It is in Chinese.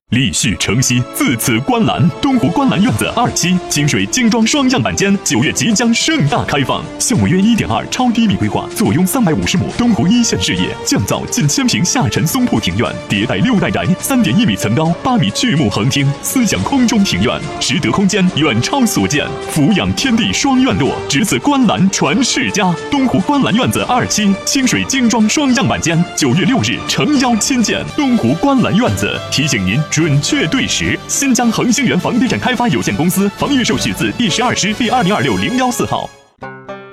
立续承熙，自此观澜。东湖观澜院子2期清水精装双样板间9月即将盛大开放，项目约1.2超低密规划，坐拥350亩东湖一线视野，降噪近1000平下沉松铺庭院，迭代6代宅，3.1米层高，8米巨木横厅，思想空中庭院，实得空间远超所见，俯仰天地双院落，值此观澜传世家。东湖观澜院子2期清水精装双样板间9月6日诚邀亲见。东湖观澜院子提醒您准确对时。新疆恒星源房地产开发有限公司房预售取自第12师第2026-014号。